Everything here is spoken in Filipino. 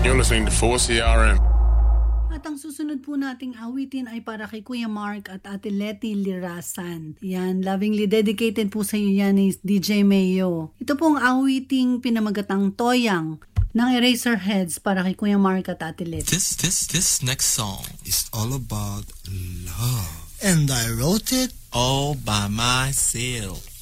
You're listening to 4CRM. At ang susunod po nating awitin ay para kay Kuya Mark at Ate Letty Lirasan. Yan, lovingly dedicated po sa iyo yan ni DJ Mayo. Ito pong awiting pinamagatang Toyang ng Eraserheads para kay Kuya Mark at Ate Letty. This next song It's all about love. And I wrote it all by myself.